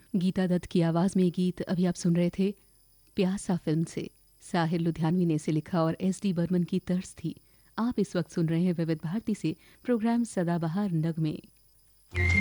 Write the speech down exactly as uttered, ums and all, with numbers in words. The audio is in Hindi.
गीता दत्त की आवाज़ में ये गीत अभी आप सुन रहे थे प्यासा फिल्म से। साहिर लुधियानवी ने इसे लिखा और एस डी बर्मन की तर्ज थी। आप इस वक्त सुन रहे हैं विविध भारती से प्रोग्राम सदाबहार नगमे।